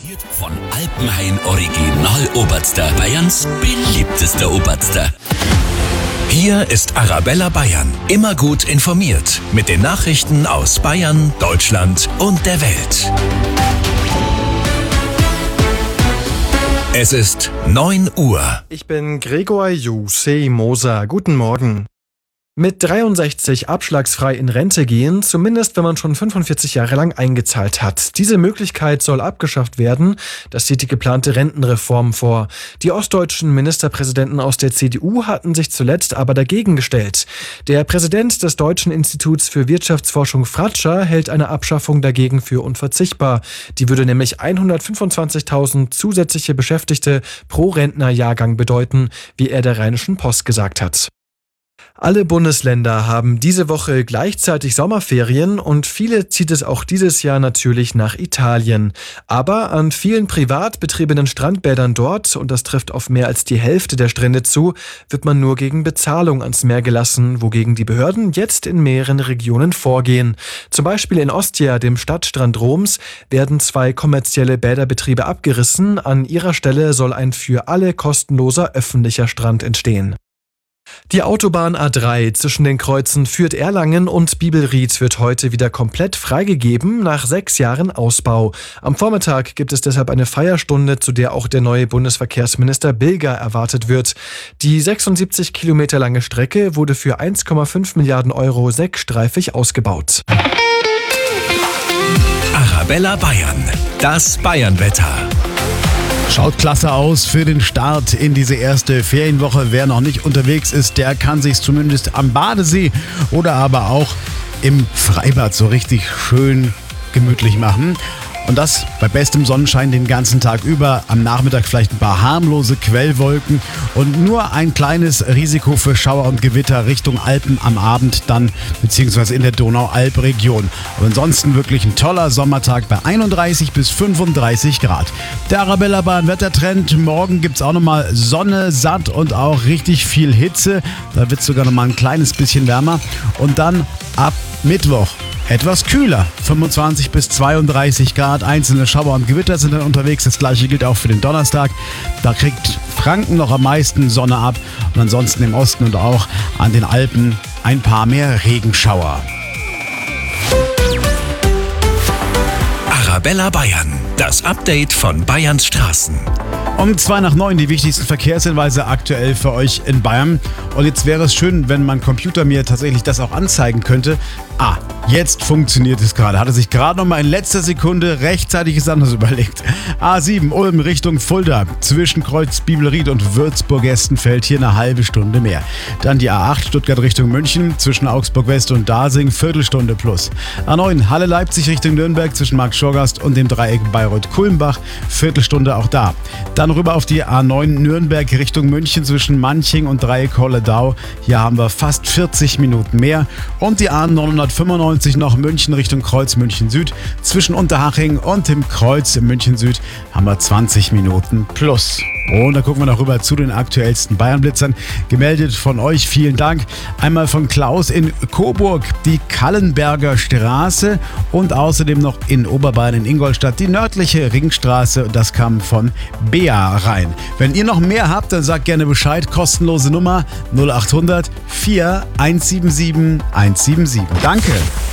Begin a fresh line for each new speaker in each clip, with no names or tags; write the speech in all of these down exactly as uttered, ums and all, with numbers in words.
Von Alpenhain Original Oberster, Bayerns beliebtester Oberster. Hier ist Arabella Bayern, immer gut informiert mit den Nachrichten aus Bayern, Deutschland und der Welt. Es ist neun Uhr.
Ich bin Gregor Jusei Moser. Guten Morgen. Mit dreiundsechzig abschlagsfrei in Rente gehen, zumindest wenn man schon fünfundvierzig Jahre lang eingezahlt hat. Diese Möglichkeit soll abgeschafft werden. Das sieht die geplante Rentenreform vor. Die ostdeutschen Ministerpräsidenten aus der C D U hatten sich zuletzt aber dagegen gestellt. Der Präsident des Deutschen Instituts für Wirtschaftsforschung Fratscher hält eine Abschaffung dagegen für unverzichtbar. Die würde nämlich hundertfünfundzwanzigtausend zusätzliche Beschäftigte pro Rentnerjahrgang bedeuten, wie er der Rheinischen Post gesagt hat. Alle Bundesländer haben diese Woche gleichzeitig Sommerferien und viele zieht es auch dieses Jahr natürlich nach Italien. Aber an vielen privat betriebenen Strandbädern dort, und das trifft auf mehr als die Hälfte der Strände zu, wird man nur gegen Bezahlung ans Meer gelassen, wogegen die Behörden jetzt in mehreren Regionen vorgehen. Zum Beispiel in Ostia, dem Stadtstrand Roms, werden zwei kommerzielle Bäderbetriebe abgerissen. An ihrer Stelle soll ein für alle kostenloser öffentlicher Strand entstehen. Die Autobahn A drei zwischen den Kreuzen Fürth-Erlangen und Biebelried wird heute wieder komplett freigegeben nach sechs Jahren Ausbau. Am Vormittag gibt es deshalb eine Feierstunde, zu der auch der neue Bundesverkehrsminister Bilger erwartet wird. Die sechsundsiebzig Kilometer lange Strecke wurde für eins Komma fünf Milliarden Euro sechsstreifig ausgebaut.
Arabella Bayern, das Bayernwetter.
Schaut klasse aus für den Start in diese erste Ferienwoche. Wer noch nicht unterwegs ist, der kann sich zumindest am Badesee oder aber auch im Freibad so richtig schön gemütlich machen. Und das bei bestem Sonnenschein den ganzen Tag über. Am Nachmittag vielleicht ein paar harmlose Quellwolken und nur ein kleines Risiko für Schauer und Gewitter Richtung Alpen am Abend dann, beziehungsweise in der Donau-Alp-Region. Aber ansonsten wirklich ein toller Sommertag bei einunddreißig bis fünfunddreißig Grad. Der Arabella Bayern Wettertrend. Morgen gibt es auch nochmal Sonne, satt und auch richtig viel Hitze. Da wird es sogar nochmal ein kleines bisschen wärmer. Und dann ab Mittwoch etwas kühler, fünfundzwanzig bis zweiunddreißig Grad, einzelne Schauer und Gewitter sind dann unterwegs. Das gleiche gilt auch für den Donnerstag. Da kriegt Franken noch am meisten Sonne ab und ansonsten im Osten und auch an den Alpen ein paar mehr Regenschauer.
Arabella Bayern, das Update von Bayerns Straßen.
Um zwei nach neun die wichtigsten Verkehrshinweise aktuell für euch in Bayern. Und jetzt wäre es schön, wenn mein Computer mir tatsächlich das auch anzeigen könnte. Ah, jetzt funktioniert es gerade. Hatte sich gerade noch mal in letzter Sekunde rechtzeitig es anders überlegt. A sieben Ulm Richtung Fulda. Zwischen Kreuz Biebelried und Würzburg-Estenfeld hier eine halbe Stunde mehr. Dann die A acht Stuttgart Richtung München. Zwischen Augsburg West und Dasing Viertelstunde plus. A neun Halle Leipzig Richtung Nürnberg. Zwischen Markt Schorgast und dem Dreieck Bayreuth-Kulmbach. Viertelstunde auch da. Dann rüber auf die A neun Nürnberg Richtung München zwischen Manching und Dreieck Holledau. Hier haben wir fast vierzig Minuten mehr. Und die A neunhundertfünfundneunzig noch München Richtung Kreuz München Süd. Zwischen Unterhaching und dem Kreuz München Süd haben wir zwanzig Minuten plus. Und da gucken wir noch rüber zu den aktuellsten Bayernblitzern. Gemeldet von euch, vielen Dank. Einmal von Klaus in Coburg, die Kallenberger Straße und außerdem noch in Oberbayern in Ingolstadt die nördliche Ringstraße. Das kam von Bea rein. Wenn ihr noch mehr habt, dann sagt gerne Bescheid. Kostenlose Nummer null acht hundert vier eins sieben sieben eins sieben sieben. Danke.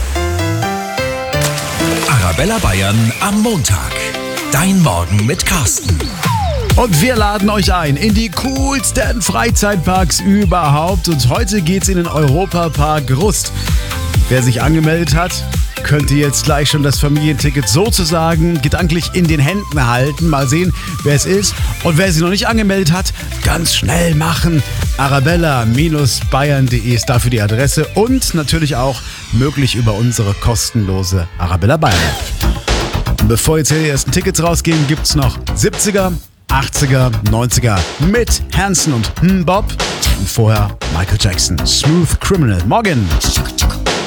Arabella Bayern am Montag. Dein Morgen mit Carsten.
Und wir laden euch ein in die coolsten Freizeitparks überhaupt. Und heute geht's in den Europapark Rust. Wer sich angemeldet hat, könnte jetzt gleich schon das Familienticket sozusagen gedanklich in den Händen halten. Mal sehen, wer es ist. Und wer sich noch nicht angemeldet hat, ganz schnell machen. arabella Bindestrich bayern punkt de ist dafür die Adresse. Und natürlich auch möglich über unsere kostenlose Arabella Bayern App. Bevor jetzt hier die ersten Tickets rausgehen, gibt's noch siebziger, achtziger, neunziger mit Hanson und Bob. Und vorher Michael Jackson, Smooth Criminal. Morgen!